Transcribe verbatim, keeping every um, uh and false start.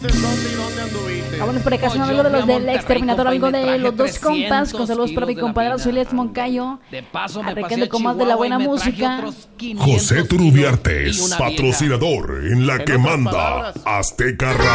Vámonos por acá, son algo de los del Exterminador, algo de los dos compas. Con saludos para mi compadre Zuliet Moncayo. Arrancando con más de la buena música. José Turubiartes, patrocinador en la que manda Azteca Radio.